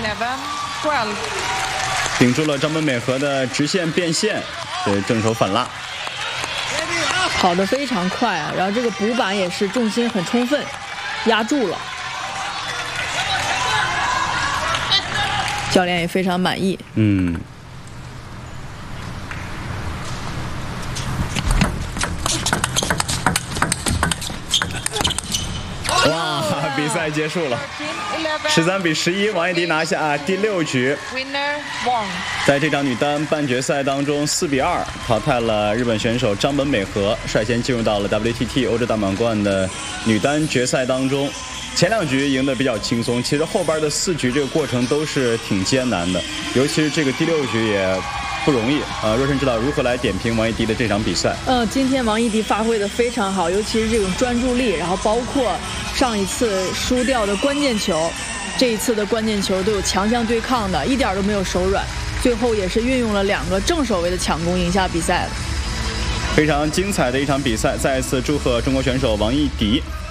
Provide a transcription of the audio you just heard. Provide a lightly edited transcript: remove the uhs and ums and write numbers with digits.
11-12。 顶住了张本美和的直线变线，是正手反拉。 跑得非常快啊，然后这个补板也是重心很充分，压住了。教练也非常满意。 哇，比赛结束了，13-11，王艺迪拿下第6局。在这场女单半决赛当中，4-2淘汰了日本选手张本美和，率先进入到了 WTT 欧洲大满贯的女单决赛当中。前2局赢得比较轻松，其实后边的4局这个过程都是挺艰难的，尤其是这个第6局也不容易啊。若晨知道如何来点评王艺迪的这场比赛？ 今天王艺迪发挥的非常好，尤其是这种专注力，然后包括上一次输掉的关键球，这一次的关键球都有强项对抗的，一点都没有手软，最后也是运用了2个正手位的抢攻赢下比赛了。 非常精彩的一场比赛，再一次祝贺中国选手王艺迪。